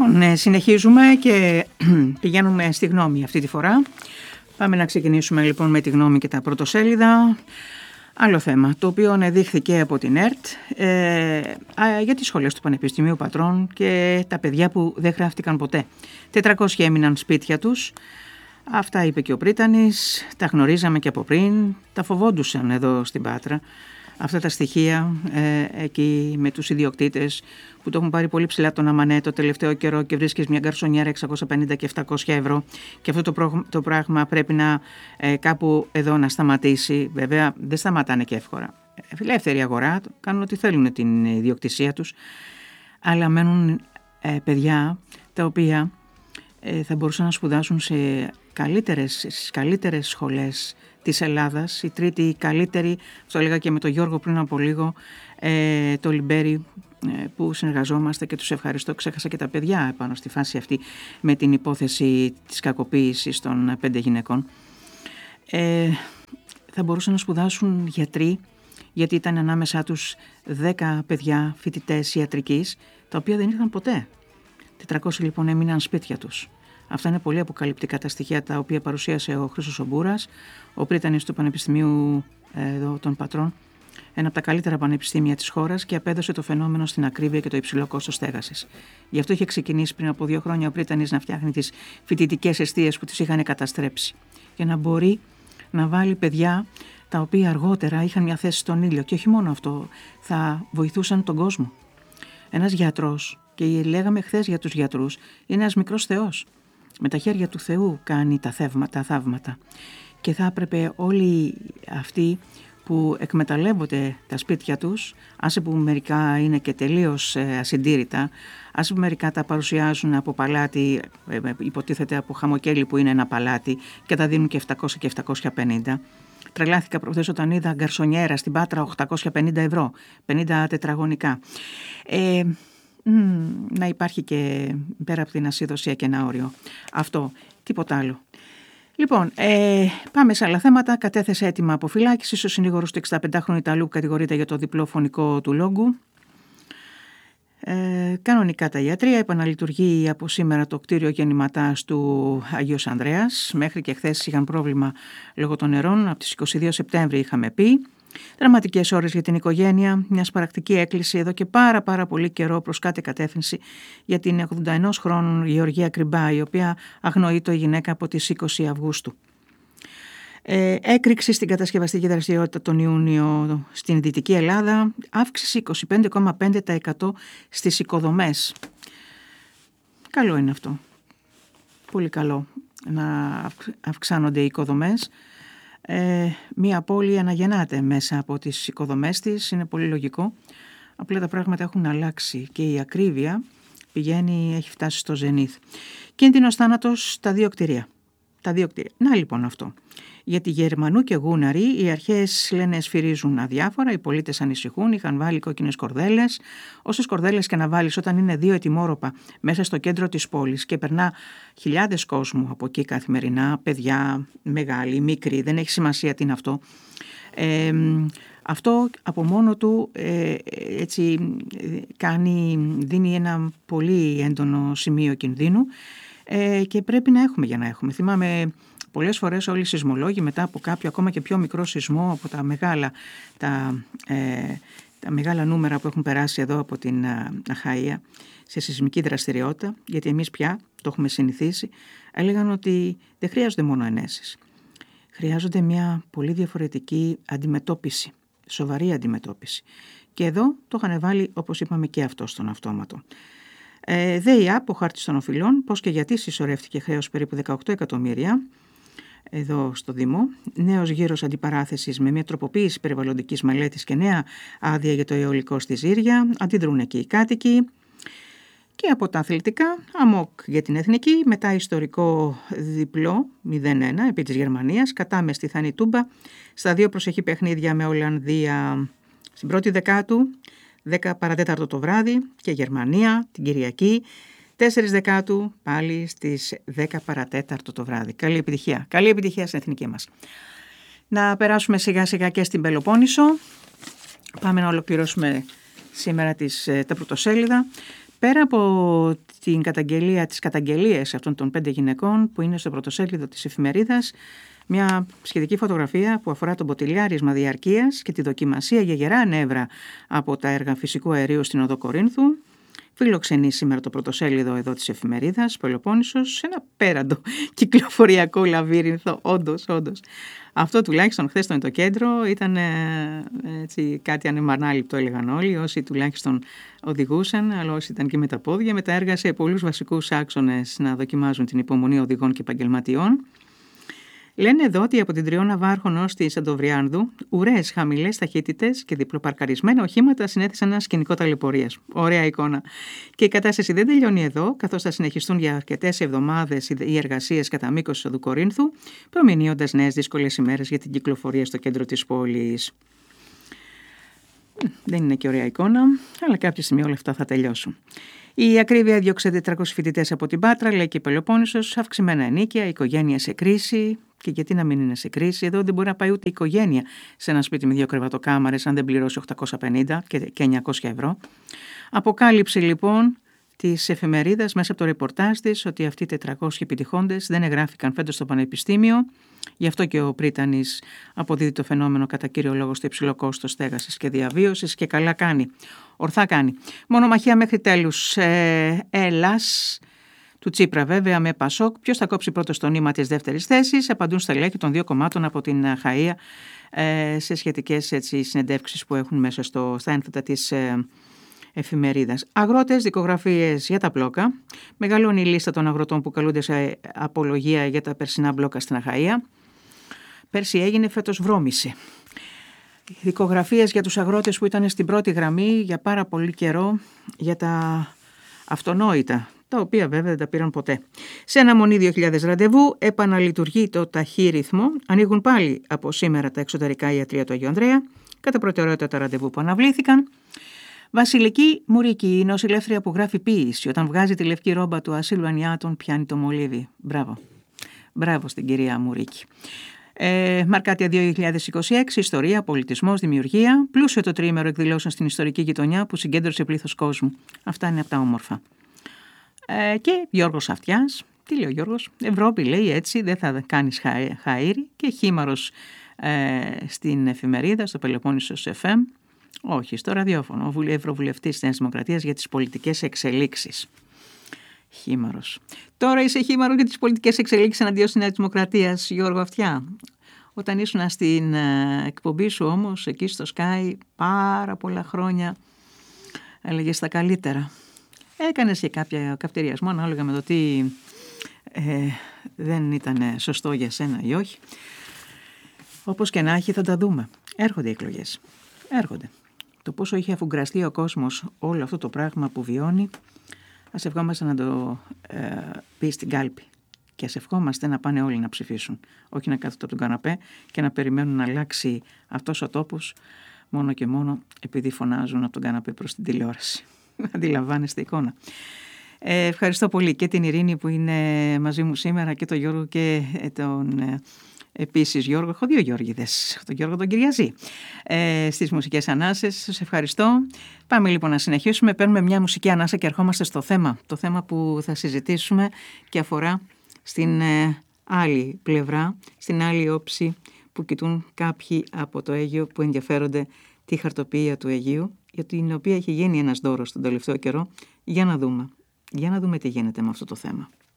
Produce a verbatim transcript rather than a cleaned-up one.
Λοιπόν, ε, συνεχίζουμε και πηγαίνουμε στη γνώμη αυτή τη φορά. Πάμε να ξεκινήσουμε λοιπόν με τη γνώμη και τα πρωτοσέλιδα. Άλλο θέμα, το οποίο ανεδείχθηκε από την ΕΡΤ ε, για τις σχολές του Πανεπιστημίου Πατρών και τα παιδιά που δεν γράφτηκαν ποτέ. τετρακόσιοι έμειναν σπίτια τους. Αυτά είπε και ο Πρίτανης, τα γνωρίζαμε και από πριν, τα φοβόντουσαν εδώ στην Πάτρα. Αυτά τα στοιχεία ε, εκεί με τους ιδιοκτήτες που το έχουν πάρει πολύ ψηλά τον αμανέ το τελευταίο καιρό και βρίσκεις μια γκαρσονιέρα εξακόσια πενήντα και επτακόσια ευρώ και αυτό το, προ, το πράγμα πρέπει να ε, κάπου εδώ να σταματήσει. Βέβαια δεν σταματάνε και εύκολα. Ελεύθερη αγορά, κάνουν ό,τι θέλουν την ιδιοκτησία τους, αλλά μένουν ε, παιδιά τα οποία ε, θα μπορούσαν να σπουδάσουν σε καλύτερες, στις καλύτερες σχολές της Ελλάδας, η τρίτη καλύτερη, το έλεγα και με τον Γιώργο πριν από λίγο, ε, το Λιμπέρι ε, που συνεργαζόμαστε και τους ευχαριστώ, ξέχασα και τα παιδιά επάνω στη φάση αυτή με την υπόθεση της κακοποίησης των πέντε γυναικών. Ε, θα μπορούσαν να σπουδάσουν γιατροί, γιατί ήταν ανάμεσά τους δέκα παιδιά φοιτητές ιατρικής, τα οποία δεν ήρθαν ποτέ. τετρακόσιοι λοιπόν έμειναν σπίτια τους. Αυτά είναι πολύ αποκαλυπτικά τα στοιχεία τα οποία παρουσίασε ο Χρήστος Ομπούρας, ο πρίτανης του Πανεπιστημίου εδώ, των Πατρών, ένα από τα καλύτερα πανεπιστήμια της χώρας, και απέδωσε το φαινόμενο στην ακρίβεια και το υψηλό κόστος στέγασης. Γι' αυτό είχε ξεκινήσει πριν από δύο χρόνια ο πρίτανης να φτιάχνει τις φοιτητικές εστίες που τις είχαν καταστρέψει, για να μπορεί να βάλει παιδιά τα οποία αργότερα είχαν μια θέση στον ήλιο. Και όχι μόνο αυτό, θα βοηθούσαν τον κόσμο. Ένας γιατρός, και λέγαμε χθες για τους γιατρούς, είναι ένας μικρός θεός. Με τα χέρια του Θεού κάνει τα θαύματα, θαύματα. Και θα έπρεπε όλοι αυτοί που εκμεταλλεύονται τα σπίτια τους, άσε που μερικά είναι και τελείως ασυντήρητα, άσε που μερικά τα παρουσιάζουν από παλάτι, υποτίθεται από χαμοκέλι που είναι ένα παλάτι και τα δίνουν και επτακόσια και επτακόσια πενήντα. Τρελάθηκα προχθές όταν είδα γκαρσονιέρα στην Πάτρα οκτακόσια πενήντα ευρώ, πενήντα τετραγωνικά. Ε, Mm, να υπάρχει και πέρα από την ασίδωσία και ένα όριο. Αυτό, τίποτα άλλο. Λοιπόν, ε, πάμε σε άλλα θέματα. Κατέθεσε έτοιμα αποφυλάκησης ο συνήγορος του εξηνταπεντάχρονου Ιταλού που κατηγορείται για το διπλό φωνικό του λόγου. Ε, κανονικά τα ιατρεία, επαναλειτουργεί από σήμερα το κτίριο γεννηματάς του Αγίος Ανδρέας. Μέχρι και χθες είχαν πρόβλημα λόγω των νερών. Από τις είκοσι δύο Σεπτέμβρη είχαμε πει. Δραματικές ώρες για την οικογένεια, μια σπαρακτική έκκληση εδώ και πάρα πάρα πολύ καιρό προς κάθε κατεύθυνση για την ογδόντα ενός χρόνου Γεωργία Κρυμπά, η οποία αγνοείται η γυναίκα από τις είκοσι Αυγούστου. Ε, έκρηξη στην κατασκευαστική δραστηριότητα τον Ιούνιο στην Δυτική Ελλάδα, αύξηση είκοσι πέντε κόμμα πέντε τοις εκατό στις οικοδομές. Καλό είναι αυτό. Πολύ καλό να αυξάνονται οι οικοδομές. Ε, μία πόλη αναγεννάται μέσα από τις οικοδομές της, είναι πολύ λογικό. Απλά τα πράγματα έχουν αλλάξει και η ακρίβεια πηγαίνει, έχει φτάσει στο ζενήθ. Κίνδυνος θάνατος στα δύο κτίρια. Τα δύο κτίρια. Να λοιπόν αυτό. Γιατί Γερμανού και Γούναροι οι αρχές λένε σφυρίζουν αδιάφορα, οι πολίτες ανησυχούν, είχαν βάλει κόκκινες κορδέλες. Όσες κορδέλες και να βάλεις όταν είναι δύο ετοιμόρροπα μέσα στο κέντρο της πόλης και περνά χιλιάδες κόσμου από εκεί καθημερινά, παιδιά, μεγάλοι, μικροί, δεν έχει σημασία τι είναι αυτό. Ε, αυτό από μόνο του ε, έτσι κάνει, δίνει ένα πολύ έντονο σημείο κινδύνου ε, και πρέπει να έχουμε για να έχουμε. Θυμάμαι πολλές φορές όλοι οι σεισμολόγοι μετά από κάποιο ακόμα και πιο μικρό σεισμό από τα μεγάλα, τα, ε, τα μεγάλα νούμερα που έχουν περάσει εδώ από την Αχαΐα σε σεισμική δραστηριότητα, γιατί εμείς πια το έχουμε συνηθίσει, έλεγαν ότι δεν χρειάζονται μόνο ενέσεις. Χρειάζονται μια πολύ διαφορετική αντιμετώπιση, σοβαρή αντιμετώπιση. Και εδώ το είχαν βάλει, όπως είπαμε, και αυτό στον αυτόματο. Ε, ΔΕΙΑΠ, ο χάρτης των οφειλών, πώς και γιατί συσσωρεύτηκε χρέος περίπου δεκαοκτώ εκατομμύρια εδώ στο Δήμο, νέος γύρος αντιπαράθεσης με μια τροποποίηση περιβαλλοντικής μελέτης και νέα άδεια για το αιωλικό στη Ζήρια, αντιδρούν εκεί οι κάτοικοι. Και από τα αθλητικά, αμόκ για την εθνική, μετά ιστορικό διπλό μηδέν ένα επί της Γερμανίας, κατά με στη Θανή Τούμπα, στα δύο προσεχή παιχνίδια με Ολλανδία στην πρώτη δεκάτου, δέκα παρατέταρτο το βράδυ, και Γερμανία την Κυριακή, τέσσερις δεκάτου πάλι στις δέκα παρατέταρτο το βράδυ. Καλή επιτυχία. Καλή επιτυχία στην εθνική μας. Να περάσουμε σιγά σιγά και στην Πελοπόννησο. Πάμε να ολοκληρώσουμε σήμερα τις, τα πρωτοσέλιδα. πέρα από την καταγγελία, τις καταγγελίες αυτών των πέντε γυναικών που είναι στο πρωτοσέλιδο της εφημερίδας, μια σχετική φωτογραφία που αφορά το μποτιλιάρισμα διαρκείας και τη δοκιμασία για γερά νεύρα από τα έργα φυσικού αερίου στην οδό Κορίνθου, φιλοξενεί σήμερα το πρωτοσέλιδο εδώ της εφημερίδας Πελοπόννησος σε ένα πέραντο κυκλοφοριακό λαβύρινθο, όντως, όντως. Αυτό τουλάχιστον χθες στο κέντρο ήταν έτσι, κάτι ανεμανάληπτο, έλεγαν όλοι, όσοι τουλάχιστον οδηγούσαν, αλλά όσοι ήταν και με τα πόδια, με τα έργα σε πολλούς βασικούς άξονες να δοκιμάζουν την υπομονή οδηγών και επαγγελματιών. Λένε εδώ ότι από την Τριώνα Βάρχων ως τη Σαντοβριάνδου, ουρές, χαμηλές ταχύτητες και διπλοπαρκαρισμένα οχήματα συνέθεσαν ένα σκηνικό ταλαιπωρίας. Ωραία εικόνα. Και η κατάσταση δεν τελειώνει εδώ, καθώς θα συνεχιστούν για αρκετές εβδομάδες οι εργασίες κατά μήκος της οδού Κορίνθου, προμηνύοντας νέες δύσκολες ημέρες για την κυκλοφορία στο κέντρο της πόλης. Δεν είναι και ωραία εικόνα, αλλά κάποια στιγμή όλα αυτά θα τελειώσουν. Η ακρίβεια διώξε τετρακόσιους φοιτητές από την Πάτρα, λέει και η Πελοπόννησος, αυξημένα ενίκια, η οικογένεια σε κρίση. Και γιατί να μην είναι σε κρίση, εδώ δεν μπορεί να πάει ούτε η οικογένεια σε ένα σπίτι με δύο κρεβατοκάμαρες αν δεν πληρώσει οκτακόσια πενήντα και εννιακόσια ευρώ. Αποκάλυψη λοιπόν της εφημερίδας μέσα από το ρεπορτάζ της ότι αυτοί οι τετρακόσιοι επιτυχώντες δεν εγγράφηκαν φέτος στο πανεπιστήμιο. Γι' αυτό και ο Πρίτανης αποδίδει το φαινόμενο κατά κύριο λόγο στο υψηλό κόστος στέγασης και διαβίωσης και καλά κάνει. Ορθά κάνει. Μονομαχία μέχρι τέλους. Ε, Ελλάς του Τσίπρα βέβαια με Πασόκ. Ποιος θα κόψει πρώτο στο νήμα της δεύτερης θέσης? Απαντούν στελέχη των δύο κομμάτων από την Χαΐα ε, σε σχετικές έτσι, συνεντεύξεις που έχουν μέσα στο, στα ένθετα της ε, εφημερίδας. Αγρότες, δικογραφίες για τα μπλόκα. Μεγαλώνει η λίστα των αγροτών που καλούνται σε απολογία για τα περσινά μπλόκα στην Αχαΐα. Πέρσι έγινε, φέτος βρώμησε. Δικογραφίες για τους αγρότες που ήταν στην πρώτη γραμμή για πάρα πολύ καιρό για τα αυτονόητα, τα οποία βέβαια δεν τα πήραν ποτέ. Σε αναμονή δύο χιλιάδες ραντεβού επαναλειτουργεί το ταχύ ρυθμό. Ανοίγουν πάλι από σήμερα τα εξωτερικά ιατρεία του Αγίου Ανδρέα, κατά προτεραιότητα τα ραντεβού που αναβλήθηκαν. Βασιλική Μουρίκη, η νοσηλεύτρια που γράφει ποίηση. Όταν βγάζει τη λευκή ρόμπα του ασύλου ανιάτων, πιάνει το μολύβι. Μπράβο. Μπράβο στην κυρία Μουρίκη. Ε, Μαρκάτια δύο χιλιάδες είκοσι έξι, ιστορία, πολιτισμός, δημιουργία. Πλούσιο το τριήμερο εκδηλώσεων στην ιστορική γειτονιά που συγκέντρωσε πλήθος κόσμου. Αυτά είναι από τα όμορφα. Ε, και Γιώργος Αυτιάς. Τι λέει ο Γιώργος? Ευρώπη λέει έτσι, δεν θα κάνεις χαΐρι. Και χήμαρος ε, στην εφημερίδα, στο Πελοπόννησος εφ εμ. Όχι, στο ραδιόφωνο. Ο Ευρωβουλευτής της Νέας Δημοκρατίας για τις πολιτικές εξελίξεις. Χήμαρος. Τώρα είσαι χήμαρος για τις πολιτικές εξελίξεις εναντίον της Νέας Δημοκρατίας, Γιώργο Αυτιά. Όταν ήσουν στην εκπομπή σου όμως, εκεί στο Sky, πάρα πολλά χρόνια, έλεγες τα καλύτερα. Έκανες και κάποια καυτηριασμό ανάλογα με το τι ε, δεν ήταν σωστό για σένα ή όχι. Όπως και να έχει θα τα δούμε. Έρχονται οι εκλογές. Έρχονται. Το πόσο είχε αφουγκραστεί ο κόσμος όλο αυτό το πράγμα που βιώνει, ας ευχόμαστε να το ε, πει στην κάλπη. Και ας ευχόμαστε να πάνε όλοι να ψηφίσουν. Όχι να κάθονται από τον καναπέ και να περιμένουν να αλλάξει αυτός ο τόπος μόνο και μόνο επειδή φωνάζουν από τον καναπέ προς την τηλεόραση. Αντιλαμβάνεστε εικόνα. Ε, ευχαριστώ πολύ και την Ειρήνη που είναι μαζί μου σήμερα και τον Γιώργο και τον... Ε, Επίσης Γιώργο, έχω δύο Γιώργηδες, τον Γιώργο τον Κυριαζή, ε, στις μουσικές ανάσες. Σας ευχαριστώ. Πάμε λοιπόν να συνεχίσουμε. Παίρνουμε μια μουσική ανάσα και ερχόμαστε στο θέμα. Το θέμα που θα συζητήσουμε και αφορά στην ε, άλλη πλευρά, στην άλλη όψη που κοιτούν κάποιοι από το Αίγυο που ενδιαφέρονται τη χαρτοποιία του Αιγείου, για την οποία έχει γίνει ένας δώρος τον τελευταίο καιρό. Για να δούμε. Για να δούμε τι γίνεται με αυτό το θέμα.